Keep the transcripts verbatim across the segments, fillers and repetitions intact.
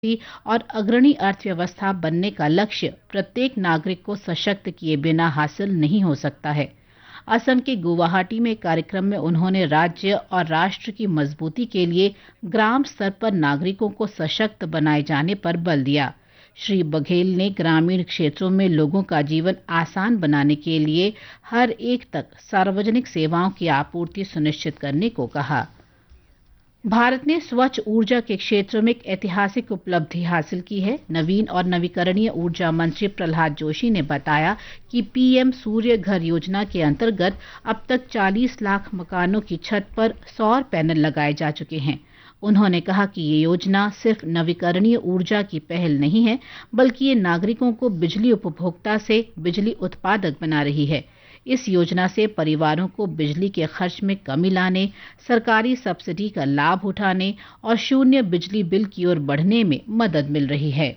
और अग्रणी अर्थव्यवस्था बनने का लक्ष्य प्रत्येक नागरिक को सशक्त किए बिना हासिल नहीं हो सकता है। असम के गुवाहाटी में एक कार्यक्रम में उन्होंने राज्य और राष्ट्र की मजबूती के लिए ग्राम स्तर पर नागरिकों को सशक्त बनाए जाने पर बल दिया। श्री बघेल ने ग्रामीण क्षेत्रों में लोगों का जीवन आसान बनाने के लिए हर एक तक सार्वजनिक सेवाओं की आपूर्ति सुनिश्चित करने को कहा। भारत ने स्वच्छ ऊर्जा के क्षेत्र में एक ऐतिहासिक उपलब्धि हासिल की है। नवीन और नवीकरणीय ऊर्जा मंत्री प्रहलाद जोशी ने बताया कि पीएम सूर्य घर योजना के अंतर्गत अब तक चालीस लाख मकानों की छत पर सौर पैनल लगाए जा चुके हैं। उन्होंने कहा कि ये योजना सिर्फ नवीकरणीय ऊर्जा की पहल नहीं है, बल्कि ये नागरिकों को बिजली उपभोक्ता से बिजली उत्पादक बना रही है। इस योजना से परिवारों को बिजली के खर्च में कमी लाने, सरकारी सब्सिडी का लाभ उठाने और शून्य बिजली बिल की ओर बढ़ने में मदद मिल रही है।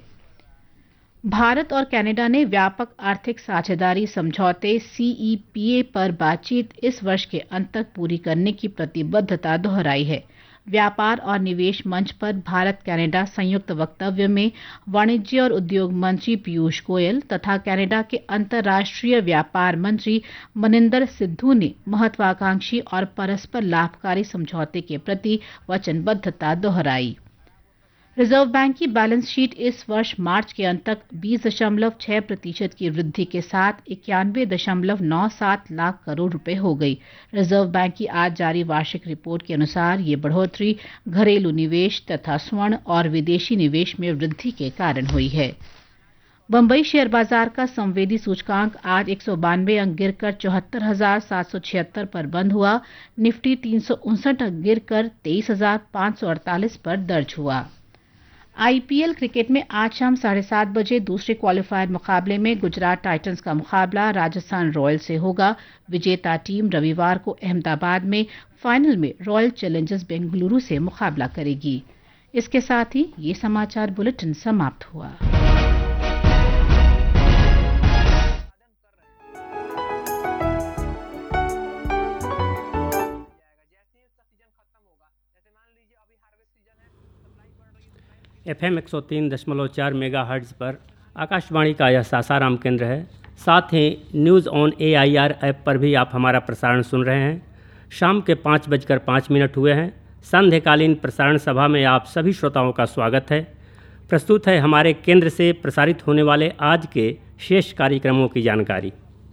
भारत और कनाडा ने व्यापक आर्थिक साझेदारी समझौते सीईपीए पर बातचीत इस वर्ष के अंत तक पूरी करने की प्रतिबद्धता दोहराई है। व्यापार और निवेश मंच पर भारत कनाडा संयुक्त वक्तव्य में वाणिज्य और उद्योग मंत्री पीयूष गोयल तथा कनाडा के अंतर्राष्ट्रीय व्यापार मंत्री मनिंदर सिद्धू ने महत्वाकांक्षी और परस्पर लाभकारी समझौते के प्रति वचनबद्धता दोहराई। रिजर्व बैंक की बैलेंस शीट इस वर्ष मार्च के अंत तक बीस दशमलव छह प्रतिशत की वृद्धि के साथ इक्यानवे दशमलव नौ सात लाख करोड़ रुपए हो गई। रिजर्व बैंक की आज जारी वार्षिक रिपोर्ट के अनुसार ये बढ़ोतरी घरेलू निवेश तथा स्वर्ण और विदेशी निवेश में वृद्धि के कारण हुई है। बंबई शेयर बाजार का संवेदी सूचकांक आज एक सौ बानवे अंक गिरकर चौहत्तर हजार सात सौ छिहत्तर पर बंद हुआ। निफ्टी तीन सौ उनसठ अंक गिरकर तेईस हजार पाँच सौ अड़तालीस पर दर्ज हुआ। आईपीएल क्रिकेट में आज शाम साढ़े सात बजे दूसरे क्वालिफायर मुकाबले में गुजरात टाइटंस का मुकाबला राजस्थान रॉयल्स से होगा। विजेता टीम रविवार को अहमदाबाद में फाइनल में रॉयल चैलेंजर्स बेंगलुरु से मुकाबला करेगी। इसके साथ ही ये समाचार बुलेटिन समाप्त हुआ। एफ एम एक सौ तीन दशमलव चार मेगा हर्ट्ज़ पर आकाशवाणी का यह सासाराम केंद्र है। साथ ही news on A I R app पर भी आप हमारा प्रसारण सुन रहे हैं। शाम के पाँच बजकर पाँच मिनट हुए हैं। संध्याकालीन प्रसारण सभा में आप सभी श्रोताओं का स्वागत है। प्रस्तुत है हमारे केंद्र से प्रसारित होने वाले आज के शेष कार्यक्रमों की जानकारी।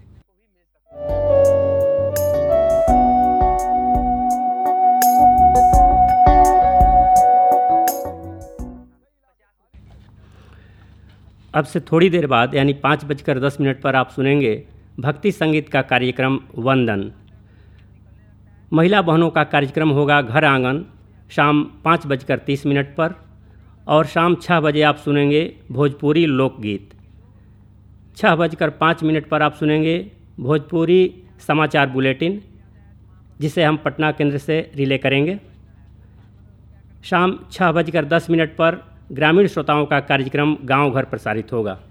अब से थोड़ी देर बाद यानी पाँच बजकर दस मिनट पर आप सुनेंगे भक्ति संगीत का कार्यक्रम वंदन। महिला बहनों का कार्यक्रम होगा घर आंगन शाम पाँच बजकर तीस मिनट पर और शाम छः बजे आप सुनेंगे भोजपुरी लोकगीत। छः बजकर पाँच मिनट पर आप सुनेंगे भोजपुरी समाचार बुलेटिन, जिसे हम पटना केंद्र से रिले करेंगे। शाम छः बजकर दस मिनट पर ग्रामीण श्रोताओं का कार्यक्रम गांव घर प्रसारित होगा।